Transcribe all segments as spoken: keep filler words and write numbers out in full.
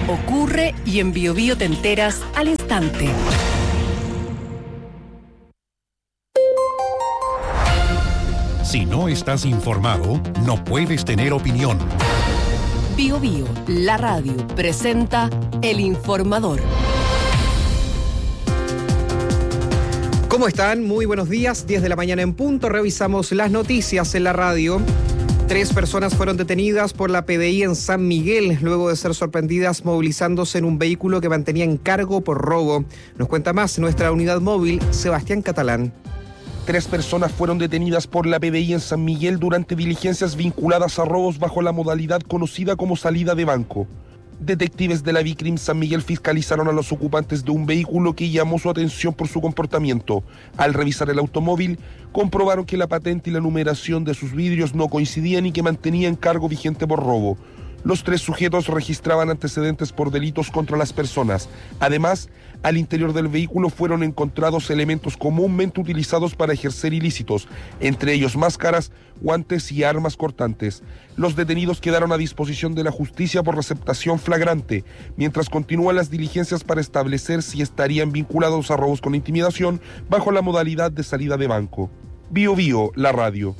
ocurre y en Bio Bio te enteras al instante. Si no estás informado, no puedes tener opinión. Bio Bio, la radio, presenta El Informador. ¿Cómo están? Muy buenos días. diez de la mañana en punto. Revisamos las noticias en la radio. Tres personas fueron detenidas por la P D I en San Miguel luego de ser sorprendidas movilizándose en un vehículo que mantenían cargo por robo. Nos cuenta más nuestra unidad móvil, Sebastián Catalán. Tres personas fueron detenidas por la P D I en San Miguel durante diligencias vinculadas a robos bajo la modalidad conocida como salida de banco. Detectives de la Vicrim San Miguel fiscalizaron a los ocupantes de un vehículo que llamó su atención por su comportamiento. Al revisar el automóvil, comprobaron que la patente y la numeración de sus vidrios no coincidían y que mantenían cargo vigente por robo. Los tres sujetos registraban antecedentes por delitos contra las personas. Además, al interior del vehículo fueron encontrados elementos comúnmente utilizados para ejercer ilícitos, entre ellos máscaras, guantes y armas cortantes. Los detenidos quedaron a disposición de la justicia por receptación flagrante, mientras continúan las diligencias para establecer si estarían vinculados a robos con intimidación bajo la modalidad de salida de banco. Bio Bio, la radio.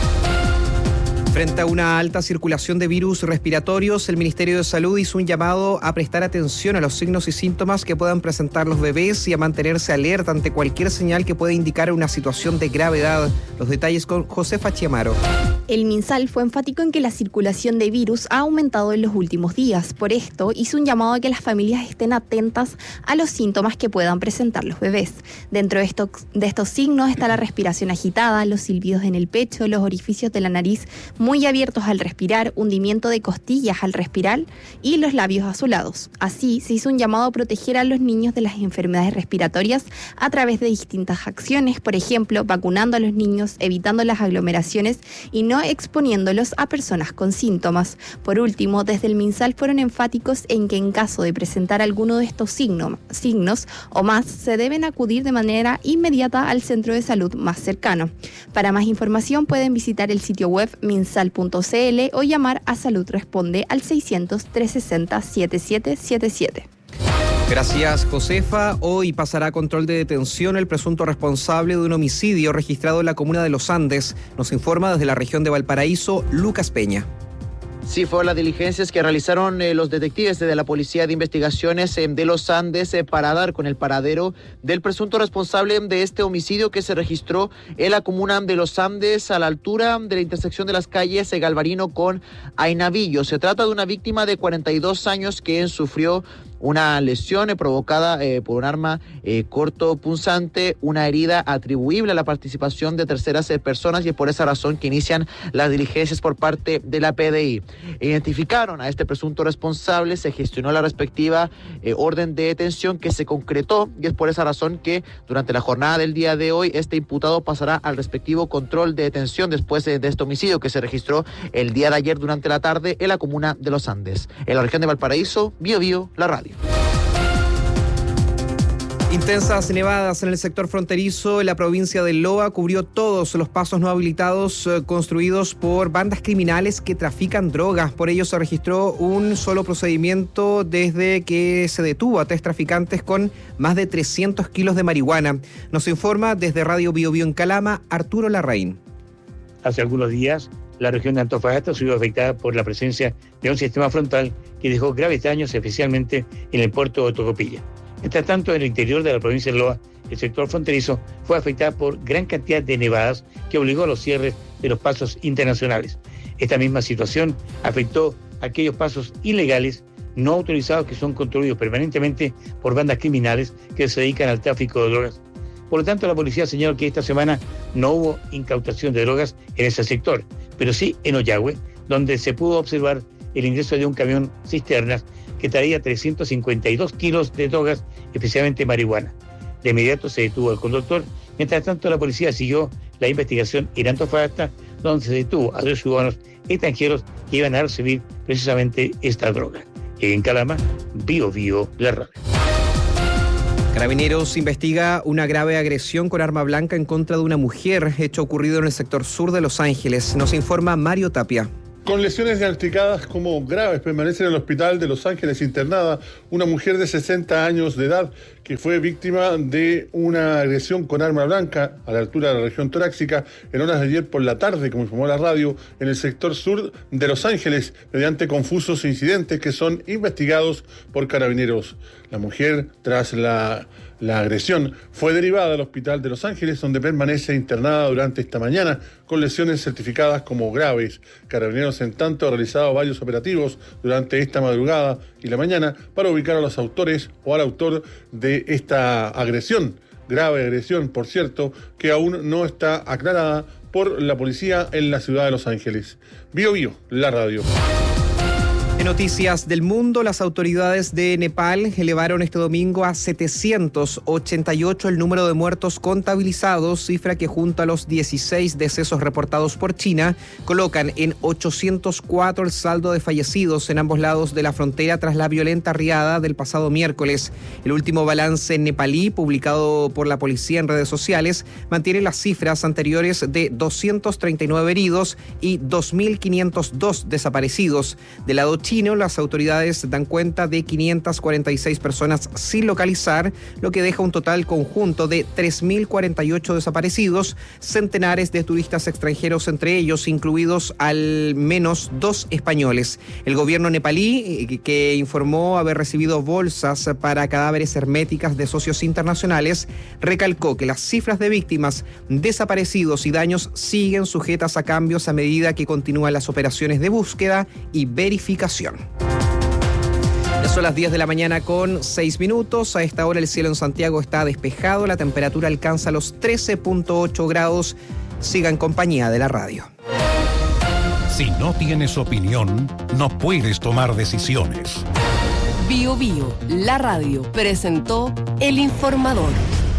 Frente a una alta circulación de virus respiratorios, el Ministerio de Salud hizo un llamado a prestar atención a los signos y síntomas que puedan presentar los bebés y a mantenerse alerta ante cualquier señal que pueda indicar una situación de gravedad. Los detalles con Josefa Chiamaro. El MinSal fue enfático en que la circulación de virus ha aumentado en los últimos días. Por esto, hizo un llamado a que las familias estén atentas a los síntomas que puedan presentar los bebés. Dentro de estos, de estos signos está la respiración agitada, los silbidos en el pecho, los orificios de la nariz muy abiertos al respirar, hundimiento de costillas al respirar y los labios azulados. Así, se hizo un llamado a proteger a los niños de las enfermedades respiratorias a través de distintas acciones, por ejemplo, vacunando a los niños, evitando las aglomeraciones y no exponiéndolos a personas con síntomas. Por último, desde el MinSal fueron enfáticos en que en caso de presentar alguno de estos signos, signos o más, se deben acudir de manera inmediata al centro de salud más cercano. Para más información pueden visitar el sitio web minsal punto c l o llamar a Salud Responde al seiscientos, trescientos sesenta, setenta y siete setenta y siete. Gracias, Josefa. Hoy pasará a control de detención el presunto responsable de un homicidio registrado en la comuna de Los Andes. Nos informa desde la región de Valparaíso, Lucas Peña. Sí, fueron las diligencias que realizaron eh, los detectives de la Policía de Investigaciones eh, de Los Andes eh, para dar con el paradero del presunto responsable de este homicidio que se registró en la comuna de Los Andes a la altura de la intersección de las calles eh, Galvarino con Ainavillo. Se trata de una víctima de cuarenta y dos años que sufrió una lesión eh, provocada eh, por un arma eh, cortopunzante, una herida atribuible a la participación de terceras eh, personas y es por esa razón que inician las diligencias por parte de la P D I. Identificaron a este presunto responsable, se gestionó la respectiva eh, orden de detención que se concretó y es por esa razón que durante la jornada del día de hoy este imputado pasará al respectivo control de detención después de, de este homicidio que se registró el día de ayer durante la tarde en la comuna de Los Andes. En la región de Valparaíso, Bio Bio, la radio. Intensas nevadas en el sector fronterizo en la provincia de Loa cubrió todos los pasos no habilitados eh, construidos por bandas criminales que trafican drogas. Por ello se registró un solo procedimiento desde que se detuvo a tres traficantes con más de trescientos kilos de marihuana. Nos informa desde Radio Bio Bio en Calama, Arturo Larraín. Hace algunos días, la región de Antofagasta se vio afectada por la presencia de un sistema frontal que dejó graves daños, especialmente en el puerto de Tocopilla. Mientras tanto, en el interior de la provincia de Loa, el sector fronterizo fue afectado por gran cantidad de nevadas que obligó a los cierres de los pasos internacionales. Esta misma situación afectó a aquellos pasos ilegales no autorizados que son construidos permanentemente por bandas criminales que se dedican al tráfico de drogas. Por lo tanto, la policía señaló que esta semana no hubo incautación de drogas en ese sector, pero sí en Ollagüe, donde se pudo observar el ingreso de un camión cisternas que traía trescientos cincuenta y dos kilos de drogas, especialmente marihuana. De inmediato se detuvo al conductor. Mientras tanto, la policía siguió la investigación en Antofagasta, donde se detuvo a dos ciudadanos extranjeros que iban a recibir precisamente esta droga. En Calama, Bio Bio, la radio. Carabineros investiga una grave agresión con arma blanca en contra de una mujer, hecho ocurrido en el sector sur de Los Ángeles. Nos informa Mario Tapia. Con lesiones diagnosticadas como graves, permanece en el hospital de Los Ángeles internada una mujer de sesenta años de edad que fue víctima de una agresión con arma blanca a la altura de la región torácica en horas de ayer por la tarde, como informó la radio, en el sector sur de Los Ángeles, mediante confusos incidentes que son investigados por carabineros. La mujer, tras la... La agresión fue derivada al hospital de Los Ángeles, donde permanece internada durante esta mañana con lesiones certificadas como graves. Carabineros, en tanto, ha realizado varios operativos durante esta madrugada y la mañana para ubicar a los autores o al autor de esta agresión. Grave agresión, por cierto, que aún no está aclarada por la policía en la ciudad de Los Ángeles. Bio Bio, la radio. En noticias del mundo, las autoridades de Nepal elevaron este domingo a setecientos ochenta y ocho el número de muertos contabilizados, cifra que junto a los dieciséis decesos reportados por China, colocan en ochocientos cuatro el saldo de fallecidos en ambos lados de la frontera tras la violenta riada del pasado miércoles. El último balance nepalí, publicado por la policía en redes sociales, mantiene las cifras anteriores de doscientos treinta y nueve heridos y dos mil quinientos dos desaparecidos. Del lado chino, las autoridades dan cuenta de quinientas cuarenta y seis personas sin localizar, lo que deja un total conjunto de tres mil cuarenta y ocho desaparecidos, centenares de turistas extranjeros entre ellos, incluidos al menos dos españoles. El gobierno nepalí, que informó haber recibido bolsas para cadáveres herméticas de socios internacionales, recalcó que las cifras de víctimas, desaparecidos y daños siguen sujetas a cambios a medida que continúan las operaciones de búsqueda y verificación. Ya son las diez de la mañana con seis minutos. A esta hora el cielo en Santiago está despejado. La temperatura alcanza los trece punto ocho grados. Siga en compañía de la radio. Si no tienes opinión, no puedes tomar decisiones. Bio Bio, la radio, presentó El Informador.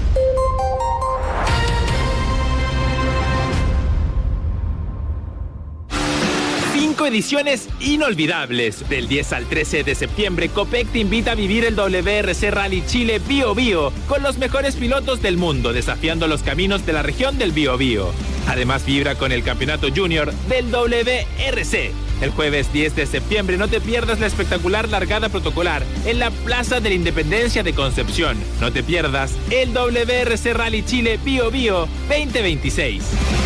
Ediciones inolvidables. Del diez al trece de septiembre, Copec te invita a vivir el W R C Rally Chile Bio Bio con los mejores pilotos del mundo, desafiando los caminos de la región del Bio Bio. Además, vibra con el campeonato junior del W R C. El jueves diez de septiembre no te pierdas la espectacular largada protocolar en la Plaza de la Independencia de Concepción. No te pierdas el W R C Rally Chile Bio Bio veinte veintiséis.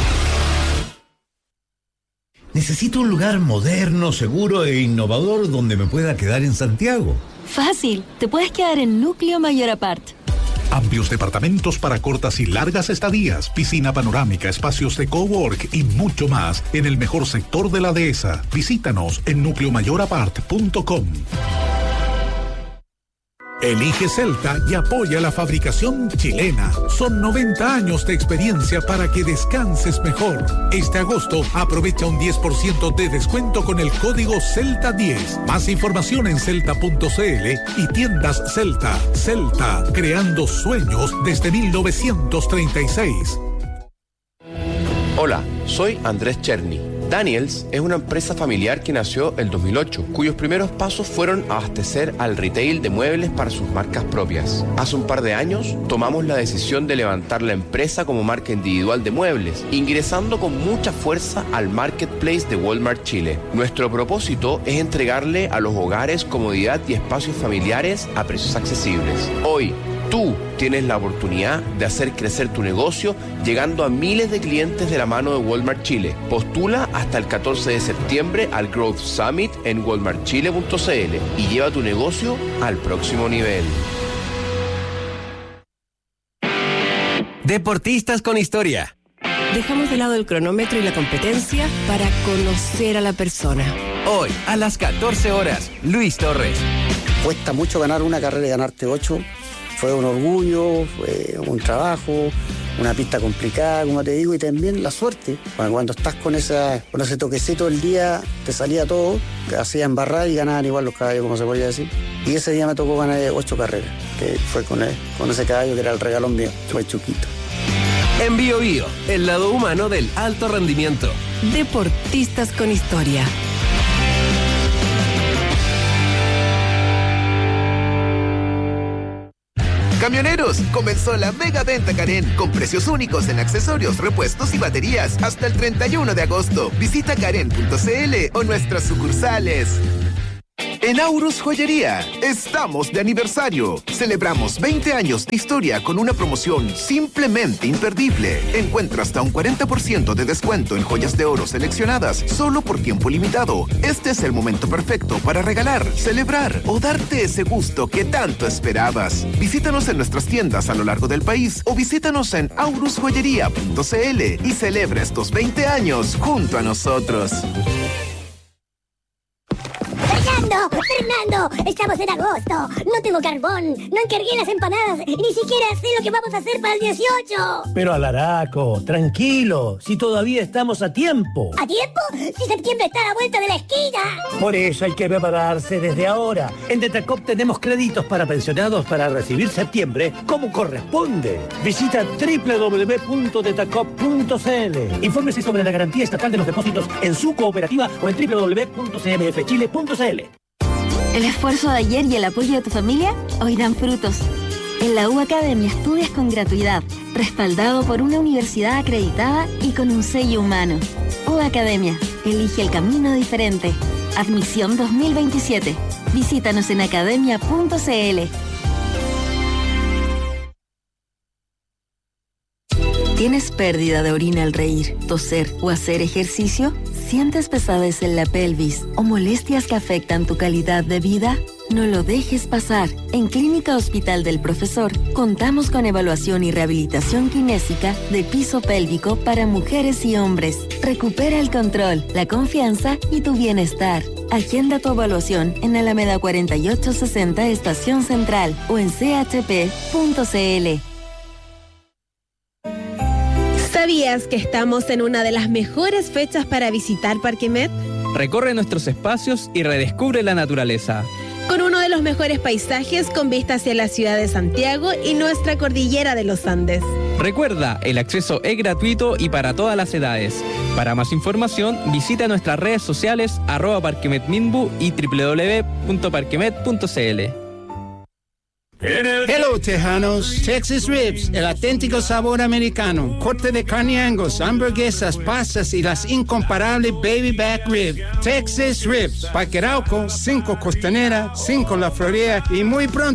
Necesito un lugar moderno, seguro e innovador donde me pueda quedar en Santiago. Fácil, te puedes quedar en Núcleo Mayor Apart. Amplios departamentos para cortas y largas estadías, piscina panorámica, espacios de cowork y mucho más en el mejor sector de la dehesa. Visítanos en núcleo mayor apart punto com. Elige Celta y apoya la fabricación chilena. Son noventa años de experiencia para que descanses mejor. Este agosto aprovecha un diez por ciento de descuento con el código Celta diez. Más información en celta punto cl y tiendas Celta. Celta, creando sueños desde mil novecientos treinta y seis. Hola, soy Andrés Cherny. Daniels es una empresa familiar que nació el dos mil ocho, cuyos primeros pasos fueron abastecer al retail de muebles para sus marcas propias. Hace un par de años tomamos la decisión de levantar la empresa como marca individual de muebles, ingresando con mucha fuerza al marketplace de Walmart Chile. Nuestro propósito es entregarle a los hogares comodidad y espacios familiares a precios accesibles. Hoy, tú tienes la oportunidad de hacer crecer tu negocio llegando a miles de clientes de la mano de Walmart Chile. Postula hasta el catorce de septiembre al Growth Summit en walmart chile punto cl y lleva tu negocio al próximo nivel. Deportistas con historia. Dejamos de lado el cronómetro y la competencia para conocer a la persona. Hoy, a las catorce horas, Luis Torres. Cuesta mucho ganar una carrera y ganarte ocho. Fue un orgullo, fue un trabajo, una pista complicada, como te digo, y también la suerte. Cuando, cuando estás con, esa, con ese toquecito el día, te salía todo, te hacía embarrar y ganaban igual los caballos, como se podría decir. Y ese día me tocó ganar ocho carreras, que fue con, el, con ese caballo que era el regalón mío, fue Chuquito. En Bio Bio, el lado humano del alto rendimiento. Deportistas con historia. Camioneros, comenzó la mega venta Karen con precios únicos en accesorios, repuestos y baterías hasta el treinta y uno de agosto. Visita karen punto c l o nuestras sucursales. En Aurus Joyería, estamos de aniversario. Celebramos veinte años de historia con una promoción simplemente imperdible. Encuentra hasta un cuarenta por ciento de descuento en joyas de oro seleccionadas solo por tiempo limitado. Este es el momento perfecto para regalar, celebrar o darte ese gusto que tanto esperabas. Visítanos en nuestras tiendas a lo largo del país o visítanos en aurus joyería punto c l y celebra estos veinte años junto a nosotros. ¡Fernando! ¡Fernando! ¡Estamos en agosto! ¡No tengo carbón! ¡No encargué las empanadas! ¡Y ni siquiera sé lo que vamos a hacer para el dieciocho! Pero Alaraco, tranquilo, si todavía estamos a tiempo. ¿A tiempo? ¡Si septiembre está a la vuelta de la esquina! Por eso hay que prepararse desde ahora. En Tetacop tenemos créditos para pensionados para recibir septiembre como corresponde. Visita doble u doble u doble u punto tetacop punto c l. Infórmese sobre la garantía estatal de los depósitos en su cooperativa o en doble u doble u doble u punto c m f chile punto c l. El esfuerzo de ayer y el apoyo de tu familia hoy dan frutos. En la U Academia estudias con gratuidad, respaldado por una universidad acreditada y con un sello humano. U Academia, elige el camino diferente. Admisión dos mil veintisiete. Visítanos en academia punto c l. ¿Tienes pérdida de orina al reír, toser o hacer ejercicio? ¿Sientes pesadez en la pelvis o molestias que afectan tu calidad de vida? No lo dejes pasar. En Clínica Hospital del Profesor contamos con evaluación y rehabilitación kinésica de piso pélvico para mujeres y hombres. Recupera el control, la confianza y tu bienestar. Agenda tu evaluación en Alameda cuarenta y ocho sesenta Estación Central o en c h p punto c l. ¿Sabías que estamos en una de las mejores fechas para visitar Parque Met? Recorre nuestros espacios y redescubre la naturaleza. Con uno de los mejores paisajes con vista hacia la ciudad de Santiago y nuestra cordillera de los Andes. Recuerda, el acceso es gratuito y para todas las edades. Para más información, visita nuestras redes sociales arroba parquemetminbu y doble u doble u doble u punto parquemet punto c l. Hello, Tejanos. Texas Ribs, el auténtico sabor americano. Corte de carne Angus, hamburguesas, pastas y las incomparables Baby Back Rib. Texas Ribs, Parque Arauco, cinco Costanera, cinco La Florida y muy pronto